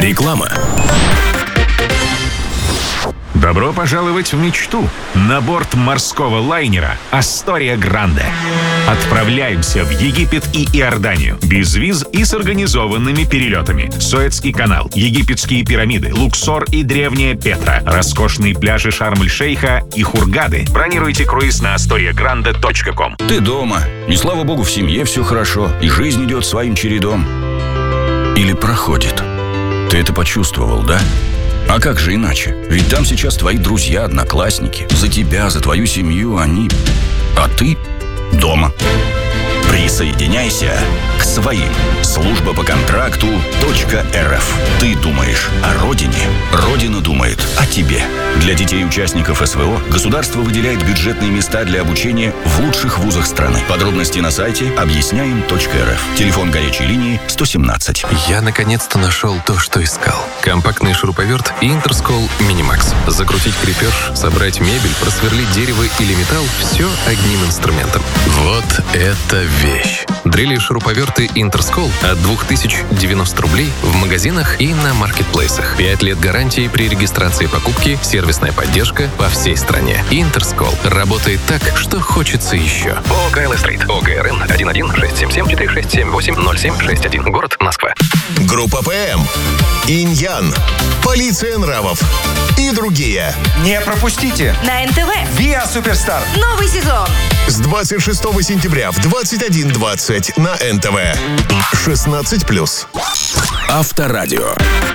Реклама. Добро пожаловать в мечту на борт морского лайнера «Астория Гранде». Отправляемся в Египет и Иорданию без виз и с организованными перелетами. Суэцкий канал, египетские пирамиды, Луксор и древняя Петра, роскошные пляжи Шарм-эль-Шейха и Хургады. Бронируйте круиз на astoriagrande.com. Ты дома, и слава богу, в семье все хорошо, и жизнь идет своим чередом. Или проходит. Ты это почувствовал, да? А как же иначе? Ведь там сейчас твои друзья, одноклассники. За тебя, за твою семью они... А ты дома. Присоединяйся к своим. Служба по контракту .рф. Ты думаешь о родине, Родина думает о тебе. Для детей участников СВО государство выделяет бюджетные места для обучения в лучших вузах страны. Подробности на сайте объясняем.рф. Телефон горячей линии 117. Я наконец-то нашел то, что искал. Компактный шуруповерт Интерскол Минимакс. Закрутить крепеж, собрать мебель, просверлить дерево или металл — все одним инструментом. Вот это вещь! Дрели и шуруповерты Интерскол от 2090 рублей в магазинах и на маркетплейсах. 5 лет гарантии при регистрации покупки, сервисная поддержка по всей стране. Интерскол работает так, что хочется еще. По КЛ-стрит. ОГРН 11-677-4678-0761. Город Москва. Группа ПМ, Иньян, Полиция нравов и другие. Не пропустите! На НТВ. ВИА Суперстар. Новый сезон. С 26 сентября в 21:20 на НТВ. 16+. Авторадио.